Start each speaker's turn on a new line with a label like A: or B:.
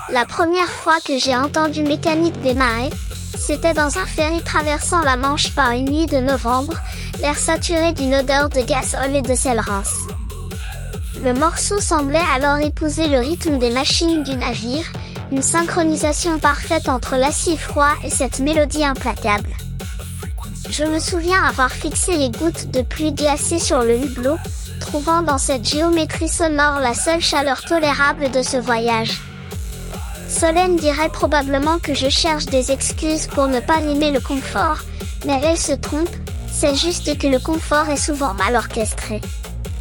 A: La première fois que j'ai entendu Mécanique démarrer, c'était dans un ferry traversant la Manche par une nuit de novembre, l'air saturé d'une odeur de gazole et de sel rance. Le morceau semblait alors épouser le rythme des machines du navire, une synchronisation parfaite entre l'acide froid et cette mélodie implacable. Je me souviens avoir fixé les gouttes de pluie glacées sur le hublot, trouvant dans cette géométrie sonore la seule chaleur tolérable de ce voyage. Solène dirait probablement que je cherche des excuses pour ne pas aimer le confort, mais elle se trompe, c'est juste que le confort est souvent mal orchestré.